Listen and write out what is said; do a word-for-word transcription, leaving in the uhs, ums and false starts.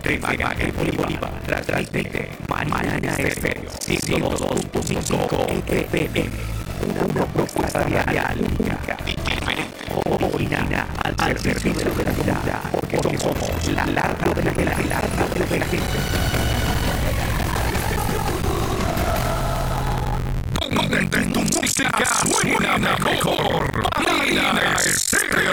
de Maracaibo Bolívar, transmite Mañana Estéreo ciento dos punto cinco F M. Una propuesta radial única y diferente, original, al servicio de la comunidad, porque somos la radio de la gente, la radio de la gente. Donde tu música suena mejor, Marina Estéreo.